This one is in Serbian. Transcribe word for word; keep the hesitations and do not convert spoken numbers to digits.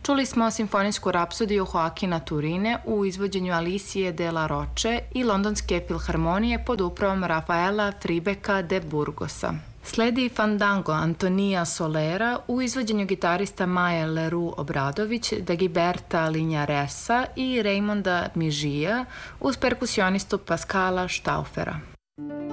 Čuli smo simfonijsku rapsodiju Joaquina Turine u izvođenju Alicije de la Roche i Londonske filharmonije pod upravom Rafaela Fribeka de Burgosa. Sledi Fandango Antonija Solera u izvođenju gitarista Maje Leroux Obradović, Dagiberta Linjaresa i Raymonda Mižija uz perkusionistu Pascala Staufera.